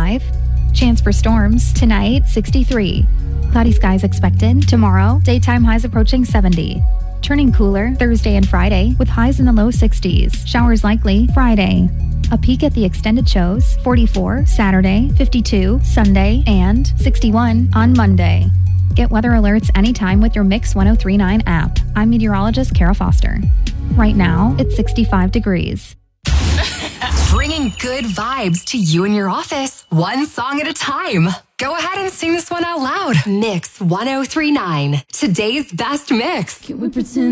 65. Chance for storms tonight, 63. Cloudy skies expected. Tomorrow, daytime highs approaching 70. Turning cooler Thursday and Friday with highs in the low 60s. Showers likely Friday. A peek at the extended shows, 44 Saturday, 52 Sunday, and 61 on Monday. Get weather alerts anytime with your Mix 1039 app. I'm meteorologist Kara Foster. Right now, it's 65 degrees. Bringing good vibes to you and your office, one song at a time. Go ahead and sing this one out loud. Mix 1039, today's best mix. Can we pretend